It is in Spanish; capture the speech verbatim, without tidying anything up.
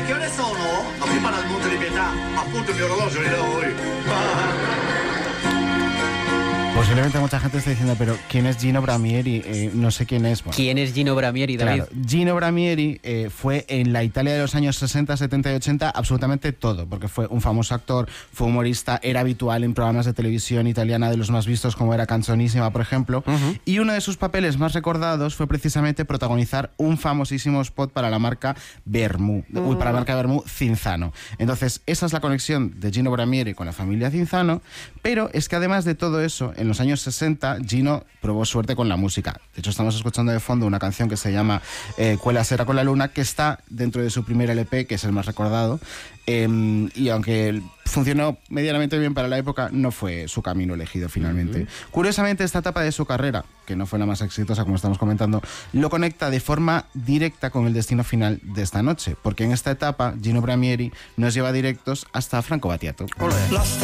che ore sono? No, prima dal Monte di Pietà. Appunto il mio orologio lì da voi. Posiblemente mucha gente esté diciendo, pero ¿quién es Gino Bramieri? Eh, no sé quién es. Bueno, ¿Quién es Gino Bramieri, David? claro, Gino Bramieri eh, fue en la Italia de los años sesenta, setenta y ochenta absolutamente todo, porque fue un famoso actor, fue humorista, era habitual en programas de televisión italiana de los más vistos, como era Canzonissima, por ejemplo, uh-huh. y uno de sus papeles más recordados fue precisamente protagonizar un famosísimo spot para la marca Vermú, uh-huh. uy, para la marca Vermú Cinzano. Entonces, esa es la conexión de Gino Bramieri con la familia Cinzano, pero es que además de todo eso, en los años sesenta, Gino probó suerte con la música. De hecho, estamos escuchando de fondo una canción que se llama eh, Cuela Sera con la Luna, que está dentro de su primer L P, que es el más recordado. Eh, y aunque funcionó medianamente bien para la época, no fue su camino elegido finalmente. Uh-huh. Curiosamente, esta etapa de su carrera, que no fue la más exitosa, como estamos comentando, lo conecta de forma directa con el destino final de esta noche, porque en esta etapa Gino Bramieri nos lleva directos hasta Franco Battiato. Olé.